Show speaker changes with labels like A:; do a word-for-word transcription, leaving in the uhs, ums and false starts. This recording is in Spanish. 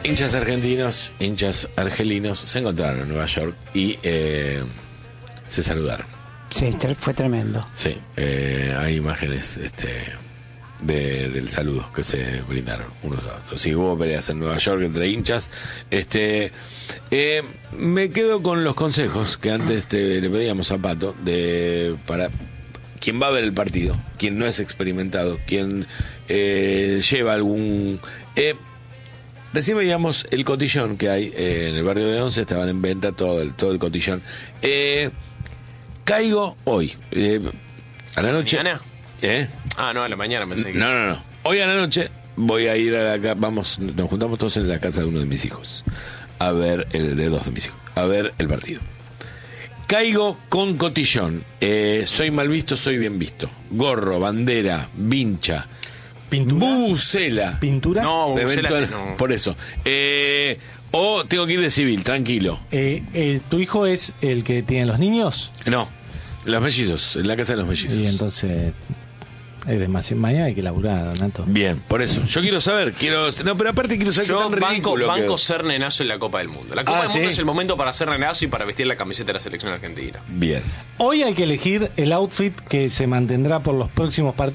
A: Hinchas argentinos, hinchas argelinos se encontraron en Nueva York y eh, se saludaron.
B: Sí, fue tremendo.
A: Sí, eh, hay imágenes este, de, del saludo que se brindaron unos a otros. Sí, hubo peleas en Nueva York entre hinchas. Este, eh, me quedo con los consejos que antes te, le pedíamos a Pato de para quien va a ver el partido, quien no es experimentado, quien eh, lleva algún... Eh, Recién veíamos el cotillón que hay eh, en el barrio de Once, estaban en venta todo el, todo el cotillón. Eh, caigo hoy, eh, a la noche.
C: ¿Mañana?
A: ¿Eh?
C: Ah, no, a la mañana pensé que...
A: No, no, no. Hoy a la noche voy a ir a la... Vamos, nos juntamos todos en la casa de uno de mis hijos. A ver, el de dos de mis hijos. A ver el partido. Caigo con cotillón. Eh, soy mal visto, soy bien visto. Gorro, bandera, vincha.
D: ¿Pintura?
A: Bubucela.
D: ¿Pintura?
C: No, bubucela
A: Eventual-
C: no.
A: Por eso. Eh, o tengo que ir de civil, tranquilo.
D: Eh, eh, ¿Tu hijo es el que tiene los niños?
A: No, los mellizos, en la casa de los mellizos.
D: Y entonces es demasiado. Mañana hay que laburar, Donato.
A: Bien, por eso. Yo quiero saber, quiero... No, pero aparte quiero saber
C: Yo
A: qué tan
C: banco,
A: ridículo
C: banco
A: que-
C: ser nenazo en la Copa del Mundo. La Copa
A: Ah,
C: del Mundo
A: ¿sí?
C: es el momento para ser nenazo y para vestir la camiseta de la selección argentina.
A: Bien.
D: Hoy hay que elegir el outfit que se mantendrá por los próximos partidos.